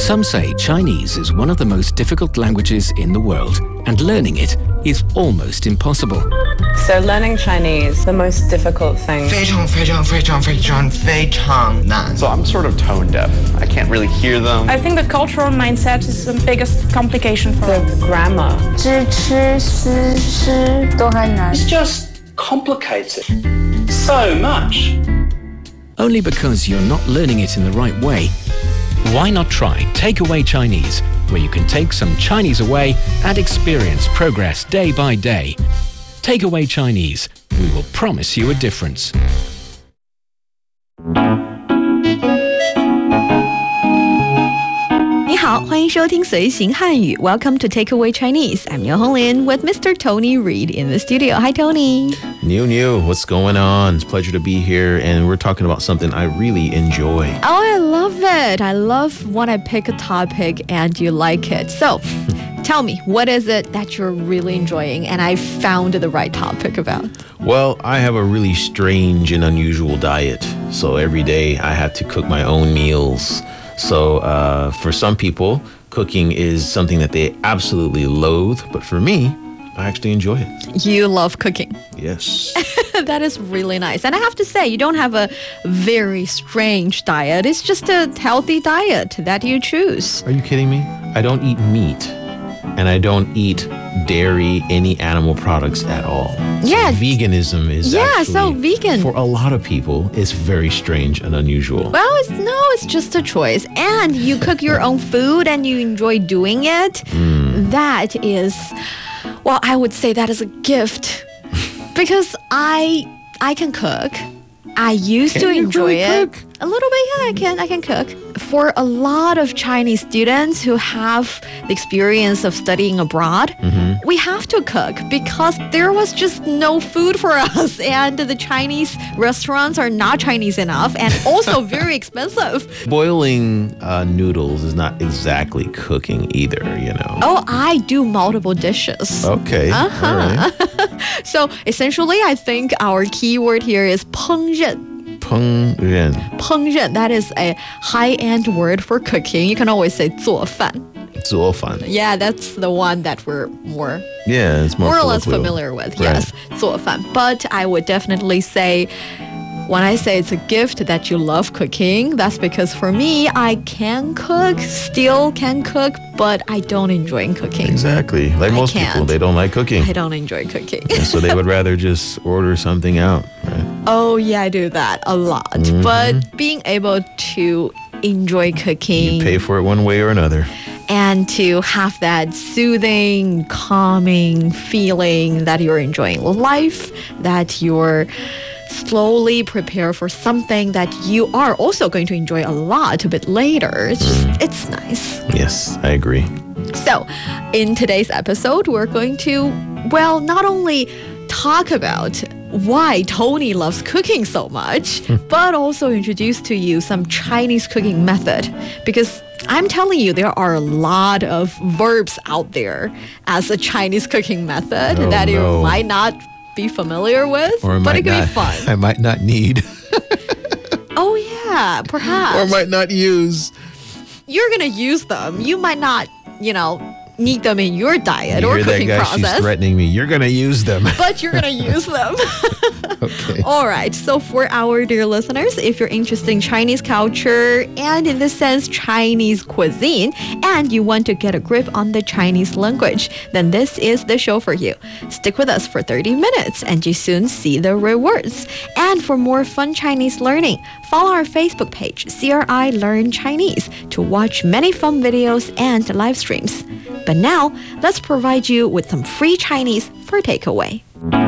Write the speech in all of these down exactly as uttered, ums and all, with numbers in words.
Some say Chinese is one of the most difficult languages in the world, and learning it is almost impossible. So learning Chinese, the most difficult thing. 非常非常非常非常非常难. So I'm sort of tone deaf. I can't really hear them. I think the cultural mindset is the biggest complication for The us. grammar. 知吃思诗都很难. It's just complicated so much. Only because you're not learning it in the right way. Why not try Takeaway Chinese, where you can take some Chinese away and experience progress day by day. Takeaway Chinese, we will promise you a difference. 你好，欢迎收听随行汉语 Welcome to Takeaway Chinese. I'm Niu Honglin with Mister Tony Reed in the studio. Hi, Tony. New, new. What's going on? It's a pleasure to be here, and we're talking about something I really enjoy. Oh, I love it. I love when I pick a topic and you like it. So, tell me, what is it that you're really enjoying and I found the right topic about? Well, I have a really strange and unusual diet. So every day I have to cook my own meals. So uh, for some people, cooking is something that they absolutely loathe. But for me, I actually enjoy it. You love cooking. Yes. That is really nice. And I have to say, you don't have a very strange diet. It's just a healthy diet that you choose. Are you kidding me? I don't eat meat. And I don't eat dairy, any animal products at all. Yeah. So veganism is Yeah, actually, so vegan. for a lot of people, it's very strange and unusual. Well, it's, no, it's just a choice. And you cook your own food and you enjoy doing it. Mm. That is, well, I would say that is a gift. Because I I can cook. I used Can to you enjoy really it. cook? A little bit, yeah, I can, I can cook. For a lot of Chinese students who have the experience of studying abroad, Mm-hmm. we have to cook because there was just no food for us. And the Chinese restaurants are not Chinese enough and also very expensive. Boiling uh, noodles is not exactly cooking either, you know. Oh, I do multiple dishes. Okay. Uh-huh. All right. So essentially, I think our keyword here is 烹饪. 烹饪. 烹饪, that is a high-end word for cooking. You can always say 做饭. 做饭. Yeah, that's the one that we're more, Yeah, it's more, more or less colloquial. familiar with. Right. Yes, 做饭. But I would definitely say, when I say it's a gift that you love cooking, that's because for me, I can cook, still can cook, but I don't enjoy cooking. Exactly. Like I most can't. people, they don't like cooking. I don't enjoy cooking. So they would rather just order something out, right? Oh, yeah, I do that a lot. Mm-hmm. But being able to enjoy cooking You pay for it one way or another. and to have that soothing, calming feeling that you're enjoying life, that you're slowly prepare for something that you are also going to enjoy a lot a bit later. It's just, Mm. it's nice. Yes, I agree. So, in today's episode, we're going to, well, not only talk about why Tony loves cooking so much, but also introduce to you some Chinese cooking method. Because I'm telling you, there are a lot of verbs out there as a Chinese cooking method Oh, that no. you might not be familiar with, Or but might it could not, be fun. I might not need Oh, yeah, perhaps. or might not use. You're going to use them. You might not, you know, need them in your diet You or hear that cooking guy? She's process. threatening me. You're going to use them. But you're gonna use them. Okay. All right, so for our dear listeners, if you're interested in Chinese culture and in this sense Chinese cuisine, and you want to get a grip on the Chinese language, then this is the show for you. Stick with us for thirty minutes and you soon see the rewards. And for more fun Chinese learning, follow our Facebook page, C R I Learn Chinese, to watch many fun videos and live streams. But now, let's provide you with some free Chinese for takeaway.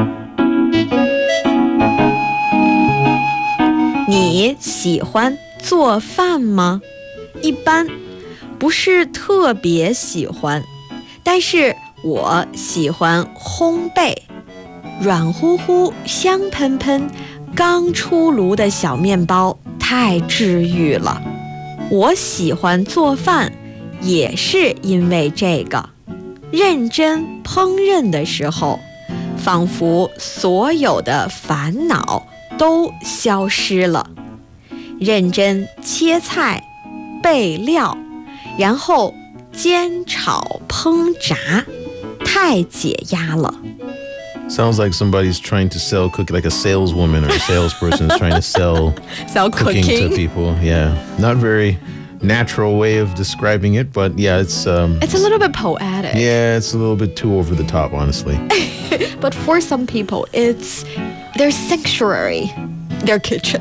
你喜欢做饭吗？一般，不是特别喜欢，但是我喜欢烘焙，软乎乎、香喷喷、刚出炉的小面包太治愈了。我喜欢做饭，也是因为这个。认真烹饪的时候，仿佛所有的烦恼都消失了。认真切菜、备料， 然后煎炒烹炸，太解压了。 Sounds like somebody's trying to sell cookie, like a saleswoman or a salesperson is trying to sell, sell cooking, cooking to people. Yeah, not very natural way of describing it, but yeah, it's um, it's a little bit poetic. Yeah, it's a little bit too over the top, honestly. But for some people, it's their sanctuary, their kitchen.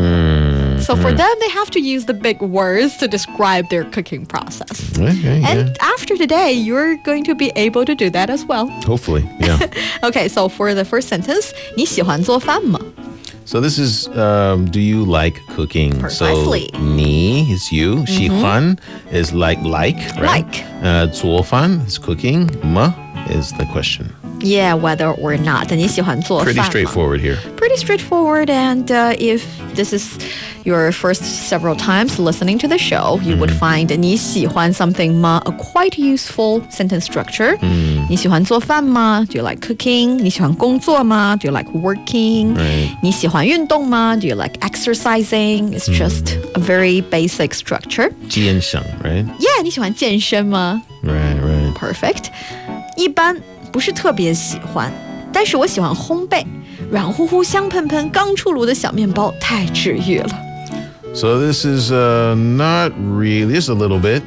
Mm, so for mm. them, they have to use the big words to describe their cooking process. Okay, and yeah. after today, you're going to be able to do that as well. Hopefully, yeah. Okay, so for the first sentence, 你喜欢做饭吗? So this is, um, do you like cooking? Precisely. So 你 is you, 喜欢 mm-hmm. is like, like, right? Like. Uh, 做饭 is cooking, 吗 is the question. Yeah, whether or not. 你喜欢做饭吗? Pretty straightforward here. Pretty straightforward, and uh, if this is your first several times listening to the show, you mm. would find 你喜欢 something 吗 a quite useful sentence structure. Mm. 你喜欢做饭吗 Do you like cooking? 你喜欢工作吗 Do you like working? Right. 你喜欢运动吗 Do you like exercising? It's just mm. a very basic structure. 健身 right? Yeah, 你喜欢健身吗 Right, right. Perfect. 一般不是特别喜欢，但是我喜欢烘焙，软乎乎、香喷喷、刚出炉的小面包太治愈了。 So this is uh, not really, just a little bit,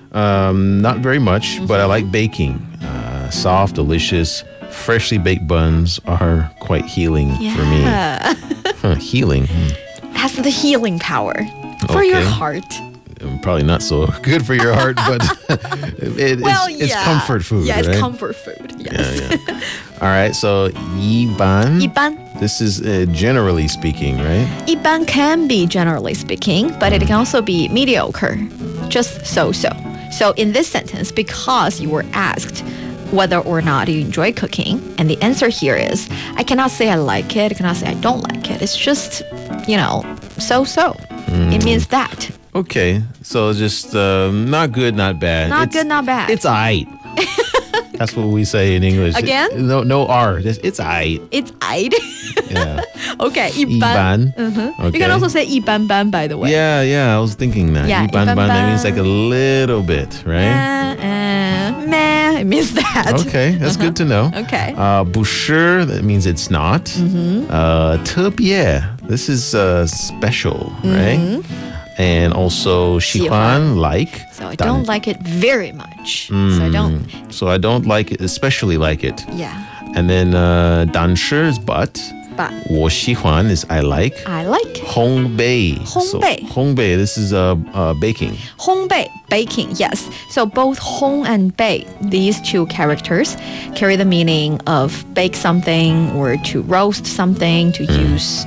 um, not very much, mm-hmm. but I like baking. Uh, soft, delicious, freshly baked buns are quite healing yeah. for me. Huh, healing. Hmm. Has the healing power for okay. your heart. Probably not so good for your heart, but it, well, it's, yeah. it's comfort food, Yeah, it's right? comfort food, yes. Yeah, yeah. All right, so 一般. 一般. This is uh, generally speaking, right? 一般 can be generally speaking, but it can also be mediocre, just so-so. So in this sentence, because you were asked whether or not you enjoy cooking, and the answer here is, I cannot say I like it, I cannot say I don't like it. It's just, you know, so-so. Mm. It means that. Okay, so just um, not good, not bad. Not it's, good, not bad. It's aight. That's what we say in English. Again? It, no, no R. Just, it's aight. It's aight. Yeah. Okay, 一般. 一般. Mm-hmm. Okay. You can also say 一般般, by the way. Yeah, yeah, I was thinking that. Yeah, 一般般, 一般般. that means like a little bit, right? Uh, uh, meh, it means that. Okay, that's uh-huh. good to know. Okay. Uh, 不是, that means it's not. Mm-hmm. Uh, 特别, this is uh, special, right? Mm-hmm. And also 喜欢, like. So I don't like it very much. Mm, so I don't. So I don't like it, especially like it. Yeah. And then uh, 但是 is but. But. 我喜欢 is I like. I like. 烘焙. 烘焙. So, 烘焙, this is uh, uh, baking. 烘焙, baking, yes. So both 烘 and 焙, these two characters carry the meaning of bake something or to roast something, to mm. use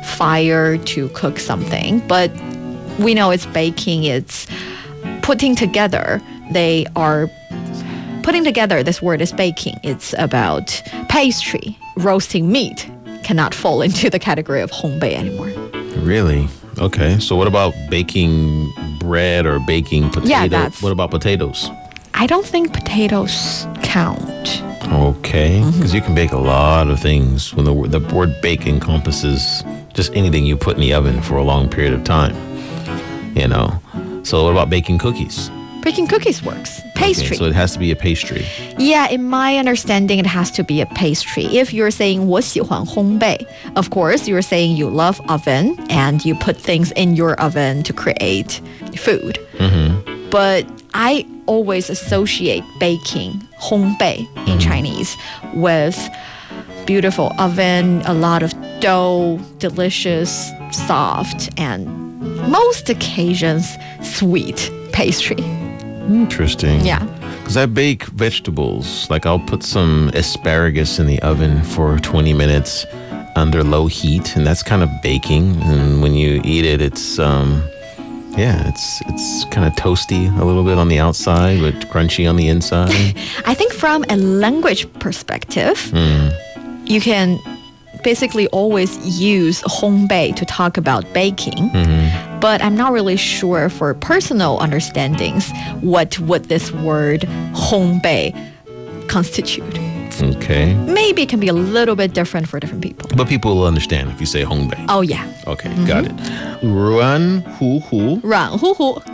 fire to cook something. But we know it's baking, it's putting together. They are putting together, this word is baking. It's about pastry, roasting meat. Cannot fall into the category of 烘焙 anymore. Really? Okay. So what about baking bread or baking potatoes? Yeah, that's... What about potatoes? I don't think potatoes count. Okay. Because mm-hmm. you can bake a lot of things when the, the word bake encompasses just anything you put in the oven for a long period of time. You know? So what about baking cookies? Baking cookies works. Pastry. Okay, so it has to be a pastry. Yeah, in my understanding, it has to be a pastry. If you're saying 我喜欢烘焙, of course, you're saying you love oven and you put things in your oven to create food. Mm-hmm. But I always associate baking, 烘焙 in mm-hmm. Chinese, with beautiful oven, a lot of dough, delicious, soft, and most occasions, sweet pastry. Interesting. Yeah. Because I bake vegetables. Like I'll put some asparagus in the oven for twenty minutes under low heat, and that's kind of baking. And when you eat it, it's um, yeah, it's it's kind of toasty a little bit on the outside, but crunchy on the inside. I think from a language perspective, mm. you can basically always use 烘焙 to talk about baking. Mm-hmm. But I'm not really sure for personal understandings what would this word 烘焙 constitute. Okay. Maybe it can be a little bit different for different people. But people will understand if you say 烘焙. Oh, yeah. Okay, mm-hmm. got it. 软乎乎. 软乎乎.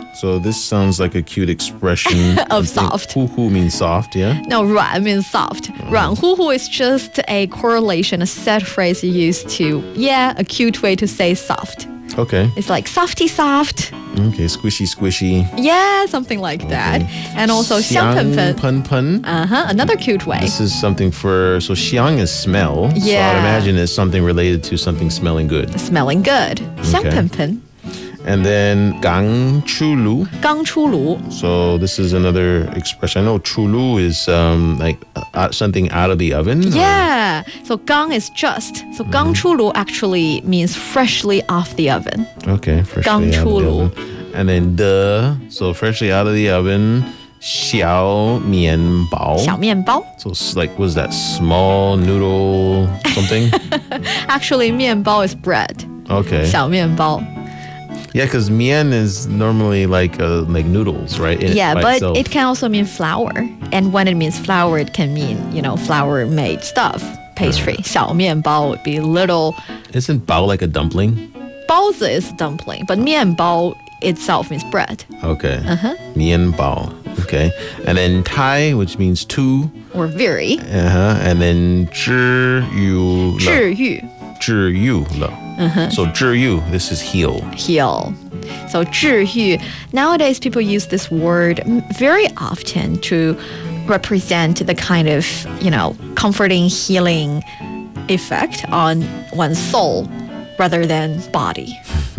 So this sounds like a cute expression. Of I think soft. 呼呼 means soft, yeah? No, 软 means soft. 软乎乎 is just a correlation, a set phrase you use to, yeah, a cute way to say soft. Okay. It's like softy soft. Okay, squishy squishy. Yeah, something like that. And also 香喷喷. 香喷喷. Uh-huh, another cute way. This is something for, so 香 is smell. So Yeah. I'd imagine it's something related to something smelling good. Smelling good. 香喷喷. And then 刚出炉. 刚出炉. So this is another expression. I know 出炉 is um, like uh, something out of the oven. Yeah. So 刚 is just. So 刚出炉 actually means freshly off the oven. Or, okay, freshly 刚 out of 出 the 炉. oven. And then the, so freshly out of the oven. 小面包. 小面包. So it's like, what is that? Small noodle something? Actually, 面包 is bread. Okay. 小面包. Yeah, because mian is normally like uh, like noodles, right? In Yeah, by but itself. it can also mean flour. And when it means flour, it can mean, you know, flour-made stuff, pastry. 小面包 would be little. Isn't bao like a dumpling? 包子 is dumpling, but 面包 itself means bread. Okay. Uh-huh. Mian bao. Okay. And then tai, which means two. Or very. Uh-huh. And then 治愈了. 治愈. 治愈了. Uh-huh. So 治愈, this is heal. Heal. So 治愈. Nowadays, people use this word very often to represent the kind of, you know, comforting, healing effect on one's soul rather than body.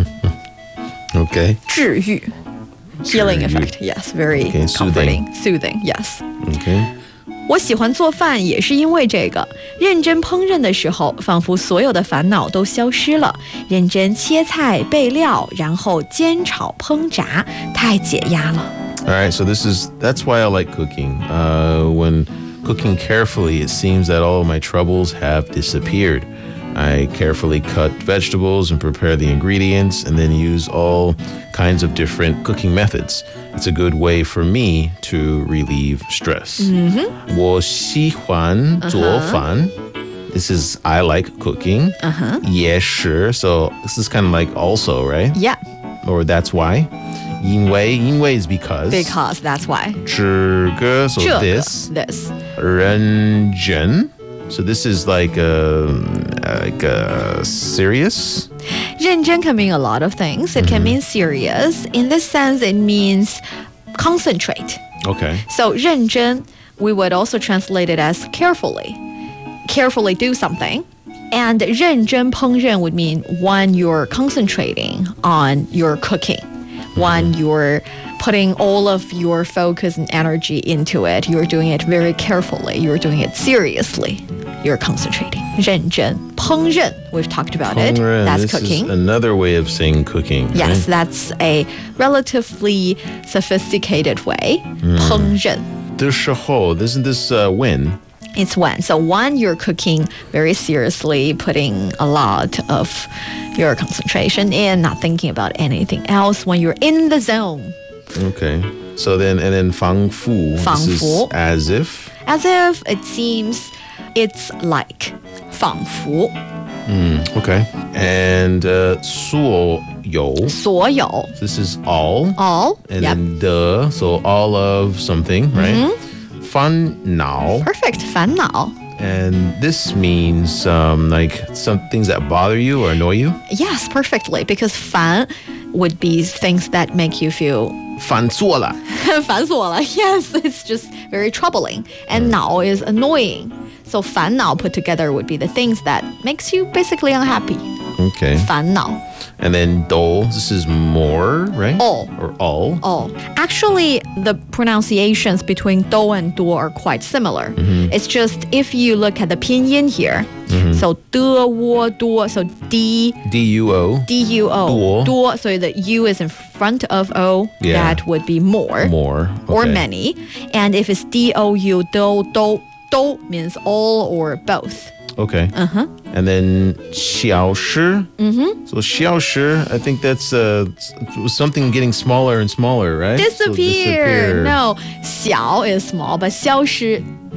Okay. 治愈. Healing 治愈. effect. Yes, very Okay, soothing. comforting. Soothing. Yes. Okay. 我喜欢做饭也是因为这个，认真烹饪的时候，仿佛所有的烦恼都消失了。认真切菜备料，然后煎炒烹炸，太解压了。 All right, so this is, that's why I like cooking. Uh, when cooking carefully, it seems that all of my troubles have disappeared. I carefully cut vegetables and prepare the ingredients and then use all kinds of different cooking methods. It's a good way for me to relieve stress. Mm-hmm. 我喜欢做饭. This is, I like cooking. Uh-huh. 也是, so this is kind of like also, right? Yeah, Or that's why. 因为, 因为 is because. because that's why. 这个, so 这个 this. this. 认真. So this is like a, like a serious. 认真 can mean a lot of things. It can mean serious. In this sense, it means concentrate. Okay. So 认真, we would also translate it as carefully. Carefully do something. And 认真烹饪 would mean when you're concentrating on your cooking, when you're putting all of your focus and energy into it, you're doing it very carefully, you're doing it seriously, you're concentrating. 认真. 烹饪, we've talked about it. 烹饪, That's this cooking. is another way of saying cooking. Yes, right? that's a relatively sophisticated way. 烹饪. 的时候, isn't this uh, when? It's when. So when you're cooking very seriously, putting a lot of your concentration in, not thinking about anything else, when you're in the zone. Okay. So then, and then 仿佛. This 仿佛. is as if. As if it seems it's like 仿佛. Okay. And uh, 所有. 所有. This is all. All. And Yep. then the, so all of something, right? 烦恼. Perfect. 烦恼. And this means um, like some things that bother you or annoy you. Yes, perfectly. Because 烦 would be things that make you feel 烦错了. 烦死我了. Yes, it's just very troubling. And 恼 is annoying. So 烦恼 put together would be the things that makes you basically unhappy. Okay. 烦恼. And then 都, this is more, right? All. Or all. Oh, actually, the pronunciations between 都 and 多 are quite similar. It's just if you look at the pinyin here, so 的 wo 多, so D D U O. D U O 多. 多, so the U is in front of O, Yeah. that would be more. More. Or okay. many. And if it's D O U, 都 都 都 means all or both. Okay. Uh-huh. And then 消失. Mm-hmm. So 消失, I think that's uh, something getting smaller and smaller, right? So Disappear. disappear. No, 小 is small, but 消失,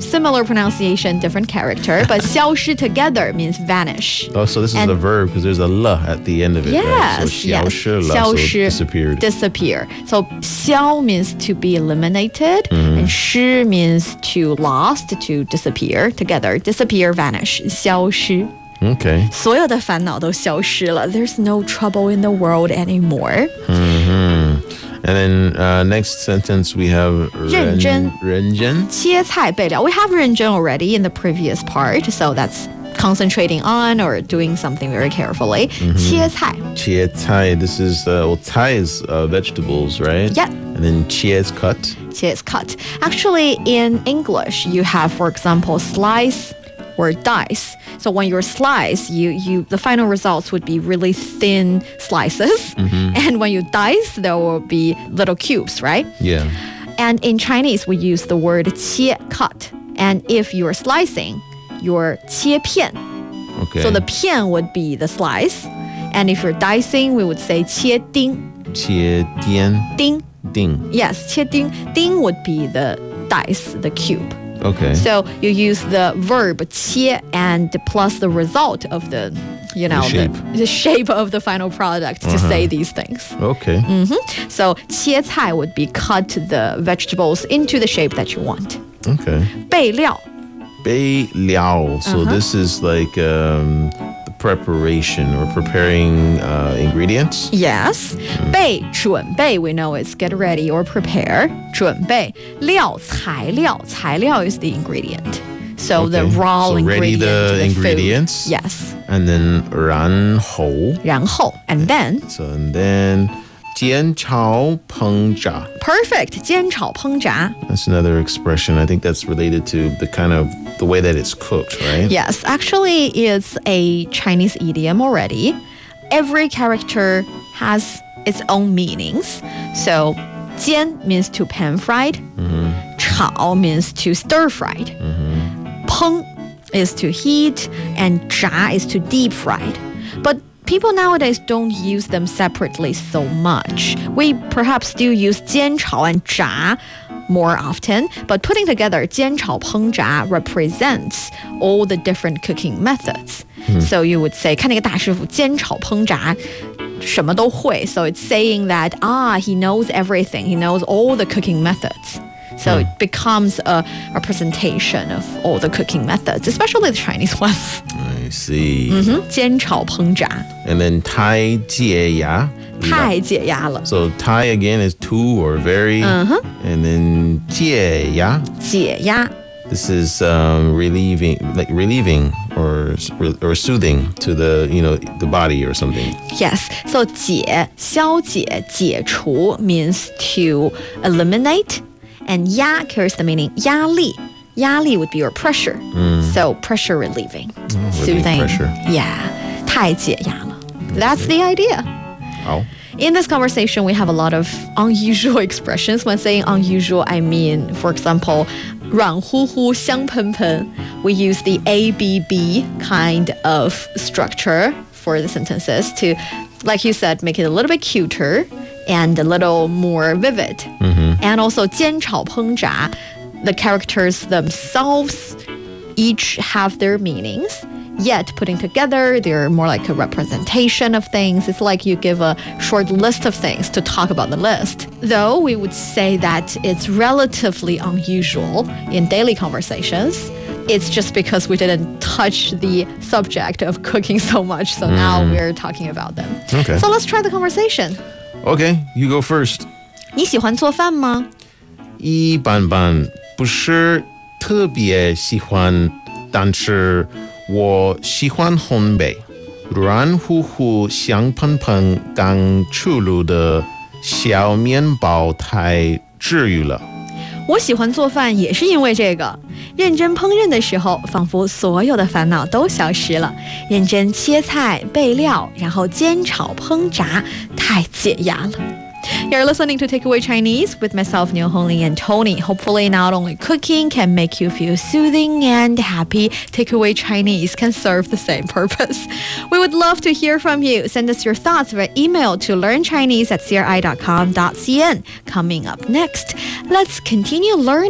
similar pronunciation, different character, but 消失 together means vanish. Oh, so this is And- the verb because there's a l at the end of it. Yes, right? So yes. 消失了, 消 so 失 disappeared. disappear. So 消 means to be eliminated, and 失 means to lost, to disappear together. Disappear, vanish. 消失. Okay. 所有的烦恼都消失了. There's no trouble in the world anymore. Mm-hmm. And then uh, next sentence we have 认真. 认真. 切菜备料. We have 认真 already in the previous part, so that's concentrating on or doing something very carefully. 切菜. 切菜. This is, uh, well, 菜 is uh, vegetables, right? Yeah. And then 切 is cut. 切 is cut. Actually, in English, you have, for example, slice or dice. So when you slice, you, you the final results would be really thin slices. And when you dice, there will be little cubes, right? Yeah. And in Chinese, we use the word 切 cut. And if you're slicing, you're 切片. Okay. So the 片 would be the slice. And if you're dicing, we would say 切丁. 切丁. 丁. Ding. Yes, 切丁. Ding would be the dice, the cube. Okay. So you use the verb 切 and plus the result of the, you know, The shape. The, the shape of the final product to say these things. Okay. So 切菜 would be cut the vegetables into the shape that you want. Okay. 备料. 备料. So this is like um, the preparation or preparing uh, ingredients. Yes. 备准备 we know it's get ready or prepare. 准备料材料材料 is the ingredient. So the Okay. raw So ready ingredient. the the food. ingredients. Yes. And then 然后. 然后 and then. So and then 煎炒烹炸. Perfect. 煎炒烹炸. That's another expression. I think that's related to the kind of the way that it's cooked, right? Yes, actually, it's a Chinese idiom already. Every character has its own meanings. So, 煎 means to pan-fried. 炒 means to stir-fried. 烹 is to heat, and 炸 is to deep-fried. But people nowadays don't use them separately so much. We perhaps still use 煎炒 and 炸 more often, but putting together 煎炒烹炸 represents all the different cooking methods. So you would say 看那个大师傅煎炒烹炸什么都会. So it's saying that ah he knows everything. He knows all the cooking methods. So it becomes a representation of all the cooking methods, especially the Chinese ones. I see. 煎炒烹炸 And then 太解压. 太解压了. So 太 again is to or very. And then 解压. 解压 This is um, relieving, like relieving or or soothing to the, you know, the body or something. Yes. So 解消解解除 means to eliminate, and 压 carries the meaning 压力. 压力 would be your pressure. So pressure relieving, soothing. pressure. Yeah. 太解压了. That's the idea. Oh. In this conversation, we have a lot of unusual expressions. When saying unusual, I mean, for example, 软乎乎香喷喷. We use the A B B kind of structure for the sentences to, like you said, make it a little bit cuter and a little more vivid. And also 煎炒烹炸, the characters themselves each have their meanings. Yet putting together, they're more like a representation of things. It's like you give a short list of things to talk about the list. Though we would say that it's relatively unusual in daily conversations. It's just because we didn't touch the subject of cooking so much, so now we're talking about them. Okay. So let's try the conversation. Okay, you go first. 你喜欢做饭吗？ 一般般，不是特别喜欢，但是我喜欢烘焙。软乎乎、香喷喷、刚出炉的小面包太治愈了。 我喜欢做饭也是因为这个。认真烹饪的时候，仿佛所有的烦恼都消失了。认真切菜、备料，然后煎炒烹炸，太解压了。You're listening to Takeaway Chinese with myself, Niu Hongling, and Tony. Hopefully, not only cooking can make you feel soothing and happy, Takeaway Chinese can serve the same purpose. We would love to hear from you. Send us your thoughts via email to learn chinese at c r i dot com dot c n. Coming up next, let's continue learning